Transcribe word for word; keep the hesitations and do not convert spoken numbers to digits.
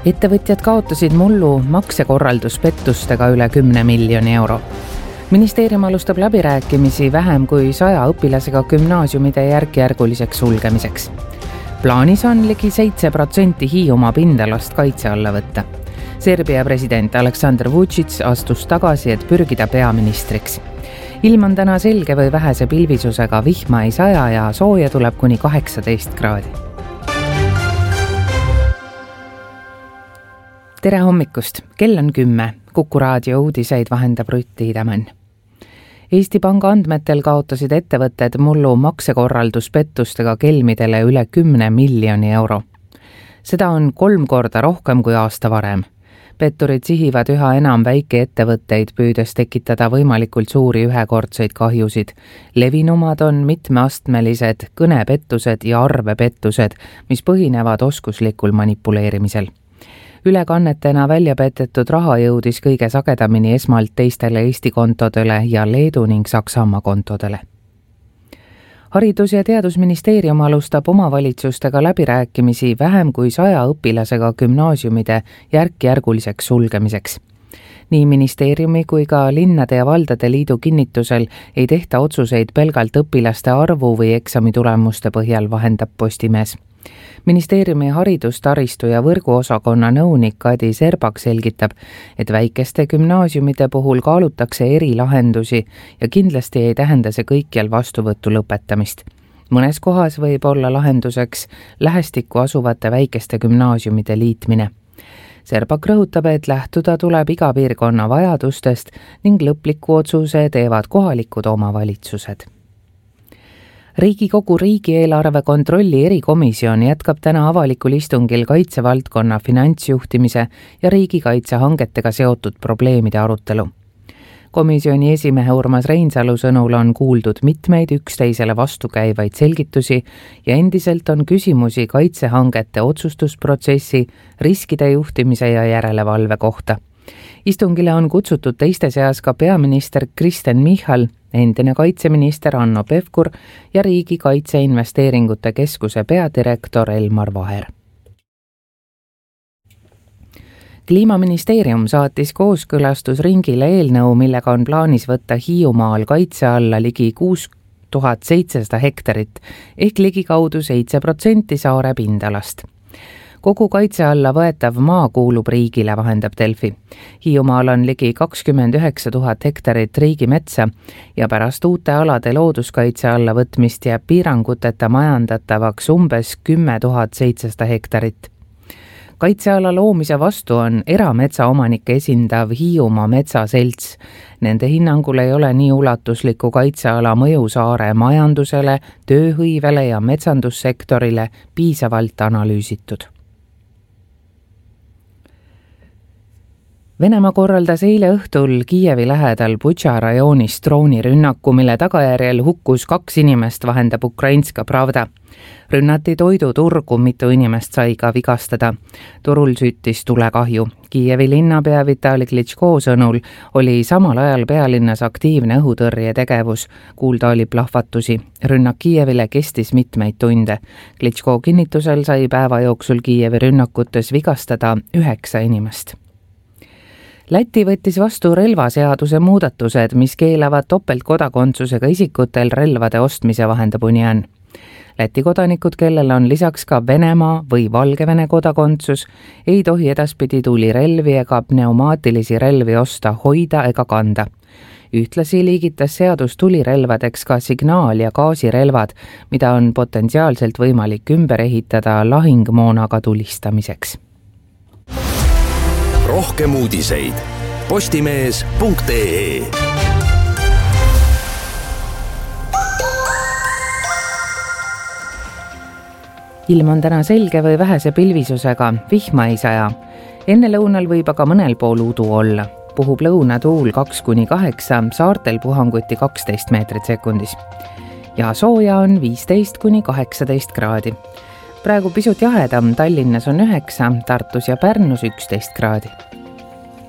Ettevõtjad kaotasid mullu maksekorralduspettustega üle kümne miljoni euro. Ministeerium alustab läbirääkimisi vähem kui saja õpilasega gümnaasiumide järk-järguliseks sulgemiseks. Plaanis on ligi seitse protsenti Hiiumaa pindalast kaitse alla võtta. Serbia president Aleksandar Vučić astus tagasi, et pürgida peaministriks. Ilm on täna selge või vähese pilvisusega, vihma ei saja ja sooja tuleb kuni kaheksateist kraadi. Tere hommikust, kell on kümme. Kuku raadio uudiseid vahendab Rutt Tiidemann. Eesti Panga andmetel kaotasid ettevõtted mullu maksekorralduspettustega kelmidele üle kümne miljoni euro. Seda on kolm korda rohkem kui aasta varem. Petturid sihivad üha enam väikeettevõtteid, püüdes tekitada võimalikult suuri ühekordseid kahjusid. Levinumad on mitmeastmelised kõnepettused ja arvepettused, mis põhinevad oskuslikul manipuleerimisel. Ülekannetena välja petetud raha jõudis kõige sagedamini esmalt teistele Eesti kontodele ja Leedu ning Saksamaa kontodele. Haridus- ja Teadusministeerium alustab omavalitsustega läbirääkimisi vähem kui saja õpilasega gümnaasiumide järk-järguliseks sulgemiseks. Nii ministeeriumi kui ka linnade ja valdade liidu kinnitusel ei tehta otsuseid pelgalt õpilaste arvu või eksamitulemuste põhjal, vahendab Postimees. Ministeeriumi haridus-, taristu ja võrguosakonna nõunik Kadi Serbak selgitab, et väikeste gümnaasiumide puhul kaalutakse erilahendusi ja kindlasti ei tähenda see kõikjal vastuvõttu lõpetamist. Mõnes kohas võib olla lahenduseks lähestikku asuvate väikeste gümnaasiumide liitmine. Serbak rõhutab, et lähtuda tuleb iga piirkonna vajadustest ning lõpliku otsuse teevad kohalikud omavalitsused. Riigikogu riigieelarve kontrolli erikomisjon jätkab täna avalikul istungil kaitsevaldkonna finantsjuhtimise ja riigikaitsehangetega seotud probleemide arutelu. Komisjoni esimehe Urmas Reinsalu sõnul on kuuldud mitmeid üksteisele vastukäivaid selgitusi ja endiselt on küsimusi kaitsehangete otsustusprotsessi, riskide juhtimise ja järelevalve kohta. Istungile on kutsutud teiste seas ka peaminister Kristen Michal, endine kaitseminister Hanno Pevkur ja Riigi Kaitseinvesteeringute Keskuse peadirektor Elmar Vaher. Kliimaministeerium saatis kooskõlastusringile eelnõu, millega on plaanis võtta Hiiumaal kaitse alla ligi kuus tuhat seitsesada hektarit ehk ligikaudu seitse protsenti saare pindalast. Kogu kaitse alla võetav maa kuulub riigile, vahendab Delfi. Hiiumaal on ligi kakskümmend üheksa tuhat hektarit riigimetsa ja pärast uute alade looduskaitse alla võtmist jääb piiranguteta majandatavaks umbes kümme tuhat seitsesada hektarit. Kaitseala loomise vastu on erametsaomanikke esindav Hiiumaa metsaselts. Nende hinnangul ei ole nii ulatusliku kaitseala mõju saare majandusele, tööhõivele ja metsandussektorile piisavalt analüüsitud. Venemaa korraldas eile õhtul Kiievi lähedal Butša rajoonis droonirünnaku, mille tagajärjel hukkus kaks inimest, vahendab Ukrainska Pravda. Rünnati toiduturgu, mitu inimest sai ka vigastada. Turul süütis tulekahju. Kiievi linnapea Vitali Klitško sõnul oli samal ajal pealinnas aktiivne õhutõrjetegevus. Kuulda oli plahvatusi. Rünnak Kiievile kestis mitmeid tunde. Klitško kinnitusel sai päeva jooksul Kiievi rünnakutes vigastada üheksa inimest. Läti võttis vastu relvaseaduse muudatused, mis keelavad topeltkodakondsusega isikutel relvade ostmise, vahendab Union. Läti kodanikud, kellel on lisaks ka Venemaa või Valgevene kodakondsus, ei tohi edaspidi tulirelvi ega pneumaatilisi relvi osta, hoida ega kanda. Ühtlasi liigitas seadus tulirelvadeks ka signaal- ja gaasirelvad, mida on potentsiaalselt võimalik ümber ehitada lahingmoonaga tulistamiseks. Rohkem uudiseid postimees punkt ee. Ilm on täna selge või vähese pilvisusega, vihma ei saja. Enne lõunal võib aga mõnel pool udu olla. Puhub lõunatuul kaks kuni kaheksa, saartel puhanguti kaksteist meetrit sekundis. Ja sooja on viisteist kuni kaheksateist kraadi. Praegu pisut jahedam, Tallinnas on üheksa, Tartus ja Pärnus üksteist kraadi.